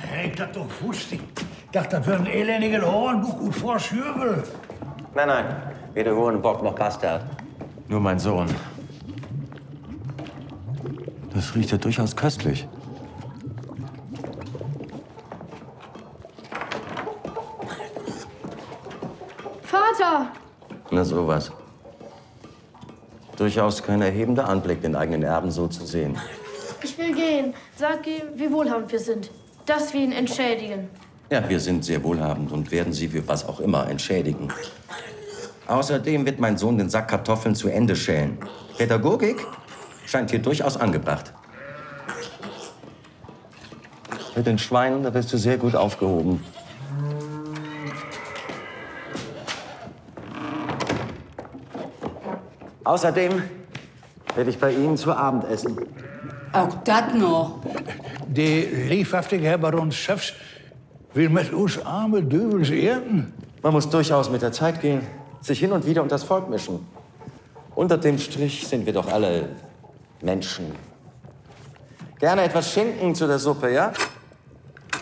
Ich dachte doch, wusste ich. Dachte, das wäre ein elendiger Hornbuch gut vor Schürgel. Nein, weder Hurenbock noch Bastard. Nur mein Sohn. Das riecht ja durchaus köstlich. Vater! Na sowas. Durchaus kein erhebender Anblick, den eigenen Erben so zu sehen. Ich will gehen. Sag ihm, wie wohlhabend wir sind. Dass wir ihn entschädigen. Ja, wir sind sehr wohlhabend und werden Sie für was auch immer entschädigen. Außerdem wird mein Sohn den Sack Kartoffeln zu Ende schälen. Pädagogik scheint hier durchaus angebracht. Mit den Schweinen, da bist du sehr gut aufgehoben. Außerdem werde ich bei Ihnen zu Abend essen. Auch das noch. Der liebhaftige Herr Baron Schöfs will mit uns arme Dövels erden. Man muss durchaus mit der Zeit gehen, sich hin und wieder unter das Volk mischen. Unter dem Strich sind wir doch alle Menschen. Gerne etwas Schinken zu der Suppe, ja?